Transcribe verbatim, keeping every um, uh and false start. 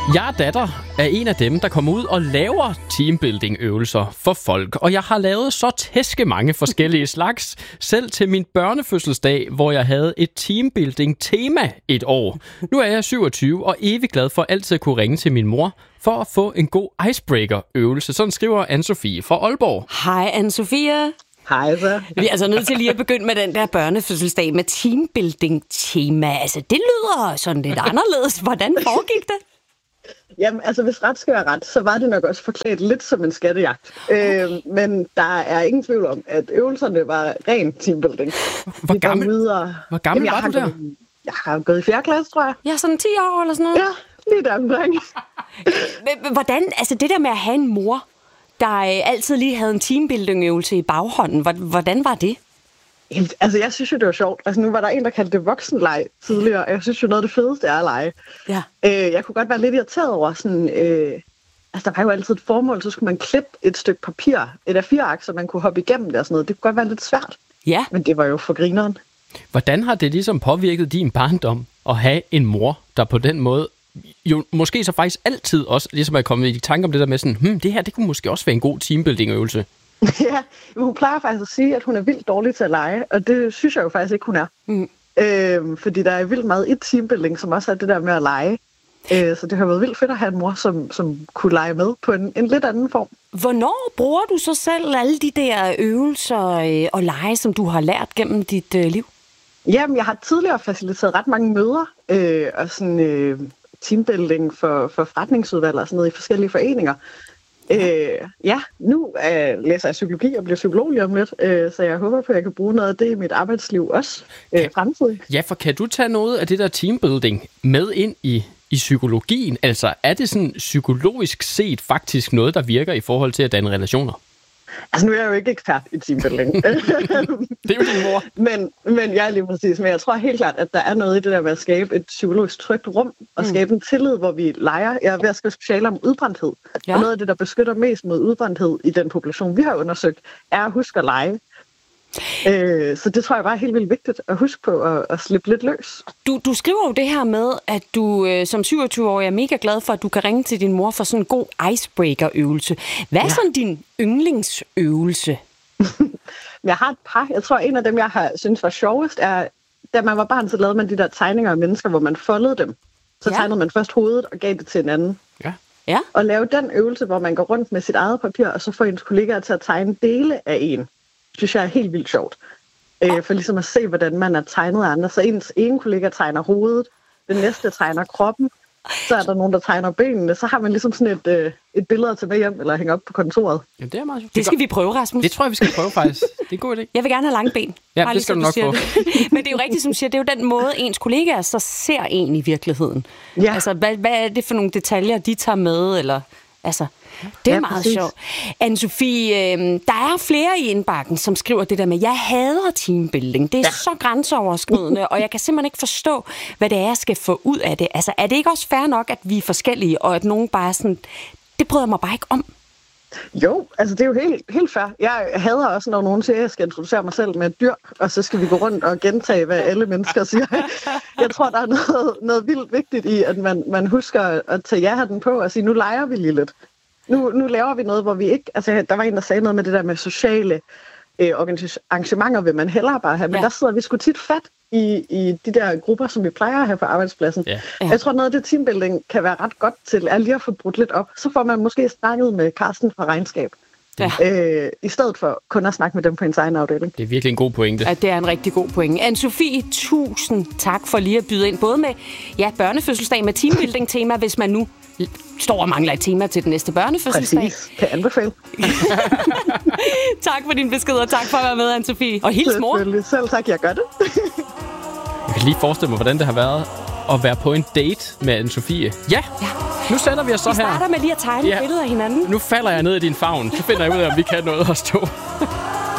Jeg er datter af en af dem, der kommer ud og laver teambuilding-øvelser for folk. Og jeg har lavet så tæske mange forskellige slags, selv til min børnefødselsdag, hvor jeg havde et teambuilding-tema et år. Nu er jeg syvogtyve og evig glad for altid at kunne ringe til min mor for at få en god icebreaker-øvelse. Sådan skriver Anne-Sophie fra Aalborg. Hej Anne-Sophie. Hej så. Vi er altså nødt til lige at begynde med den der børnefødselsdag med teambuilding-tema. Altså, det lyder sådan lidt anderledes. Hvordan foregik det? Jamen, altså hvis ret skal være ret, så var det nok også forklædt lidt som en skattejagt. Okay. Øh, men der er ingen tvivl om, at øvelserne var ren teambuilding. Hvor gammel, og... Hvor gammel Jamen, var du der? Gået, jeg har gået i fjerde klasse, tror jeg. Ja, sådan ti år eller sådan noget. Ja, lige der omkring. Hvordan, altså det der med at have en mor, der altid lige havde en teambuilding-øvelse i baghånden, hvordan var det? Altså, jeg synes jo, det var sjovt. Altså, nu var der en, der kaldte det voksenleg tidligere, og jeg synes jo, noget af det fedeste er at lege. Ja. Øh, jeg kunne godt være lidt irriteret over sådan... Øh, altså, der var jo altid et formål, så skulle man klippe et stykke papir, et A fire ark, så man kunne hoppe igennem det og sådan noget. Det kunne godt være lidt svært. Ja. Men det var jo for grineren. Hvordan har det ligesom påvirket din barndom at have en mor, der på den måde jo måske så faktisk altid også ligesom er kommet i tanke om det der med sådan, hm, det her, det kunne måske også være en god teambuilding-øvelse? Ja, hun plejer faktisk at sige, at hun er vildt dårlig til at lege, og det synes jeg jo faktisk ikke, hun er. Mm. Øhm, fordi der er vildt meget i teambuilding, som også er det der med at lege. Øh, så det har været vildt fedt at have en mor, som, som kunne lege med på en, en lidt anden form. Hvornår bruger du så selv alle de der øvelser øh, og lege, som du har lært gennem dit øh, liv? Jamen, jeg har tidligere faciliteret ret mange møder øh, og sådan øh, teambuilding for, for forretningsudvalg og sådan noget i forskellige foreninger. Øh, ja, nu øh, læser jeg psykologi og bliver psykolog lige om lidt, øh, så jeg håber på, at jeg kan bruge noget af det i mit arbejdsliv også øh, fremtidigt. Ja, for kan du tage noget af det der teambuilding med ind i, i psykologien? Altså, er det sådan psykologisk set faktisk noget, der virker i forhold til at danne relationer? Altså, nu er jeg jo ikke ekspert i teambuilding. Det er jo din mor. Men, men jeg er lige præcis. Men jeg tror helt klart, at der er noget i det der med at skabe et psykologisk trygt rum, og mm. skabe en tillid, hvor vi leger. Jeg er ved at skrive specialer om udbrændthed. Ja. Og noget af det, der beskytter mest mod udbrændthed i den population, vi har undersøgt, er at huske at lege. Øh, så det tror jeg bare er helt vildt vigtigt at huske på at, at slippe lidt løs. Du, du skriver jo det her med, at du øh, som syvogtyve-årig er mega glad for, at du kan ringe til din mor for sådan en god icebreaker-øvelse. Hvad er ja. sådan din yndlingsøvelse? Jeg har et par. Jeg tror, en af dem, jeg har synes var sjovest, er, da man var barn, så lavede man de der tegninger af mennesker, hvor man foldede dem. Så ja. tegnede man først hovedet og gav det til en anden. Ja. Ja. Og lave den øvelse, hvor man går rundt med sit eget papir, og så får ens kollegaer til at tegne dele af en. Synes jeg er helt vildt sjovt. Øh, for ligesom at se, hvordan man er tegnet af andre. Så ens ene kollega tegner hovedet, den næste tegner kroppen, så er der nogen, der tegner benene. Så har man ligesom sådan et, øh, et billede at tage med hjem, eller hænge op på kontoret. Ja, det er meget sjovt. Det skal vi prøve, Rasmus. Det tror jeg, vi skal prøve faktisk. Det er en god idé. Jeg vil gerne have lange ben. Ja, Bare det skal lige, du nok få. Men det er jo rigtigt, som du siger, det er jo den måde, ens kollegaer så ser en i virkeligheden. Ja. Altså, hvad, hvad er det for nogle detaljer, de tager med, eller... Altså, det er ja, meget præcis. sjovt. Anne-Sophie, øh, der er flere i indbakken, som skriver det der med, jeg hader teambuilding. Det er ja. så grænseoverskridende, og jeg kan simpelthen ikke forstå, hvad det er, jeg skal få ud af det. Altså, er det ikke også fair nok, at vi er forskellige, og at nogen bare sådan, det bryder mig bare ikke om? Jo, altså det er jo helt, helt fair. Jeg hader også, når nogen siger, at jeg skal introducere mig selv med et dyr, og så skal vi gå rundt og gentage, hvad alle mennesker siger. Jeg tror, der er noget, noget vildt vigtigt i, at man, man husker at tage ja-hatten på og sige, nu leger vi lige lidt. Nu, nu laver vi noget, hvor vi ikke... Altså, der var en, der sagde noget med det der med sociale øh, arrangementer, vil man hellere bare have. Men ja. der sidder vi sgu tit fat i, i de der grupper, som vi plejer at have på arbejdspladsen. Ja. Ja. Jeg tror, noget af det teambuilding kan være ret godt til, er lige at få brudt lidt op. Så får man måske snakket med Carsten fra Regnskab. Ja. Øh, I stedet for kun at snakke med dem på ens egen afdeling. Det er virkelig en god pointe. Ja, det er en rigtig god pointe. Anne-Sophie, tusind tak for lige at byde ind. Både med ja, børnefødselsdag med teambuilding-tema, hvis man nu står og mangler et tema til den næste børnefødselsdag. Præcis. Kan anbefale. Tak for din besked, og tak for at være med, Anne-Sophie. Og hils mor. Selv tak, jeg gør det. Jeg kan lige forestille mig, hvordan det har været at være på en date med Anne-Sophie. Ja, ja. Nu sætter vi os så her. Vi starter med lige at tegne ja. billeder af hinanden. Nu falder jeg ned i din favn. Så finder jeg ud af, om vi kan noget at stå.